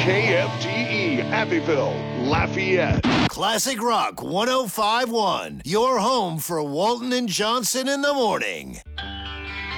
KFGE, Abbeville, Lafayette. Classic Rock 105.1, your home for Walton and Johnson in the morning.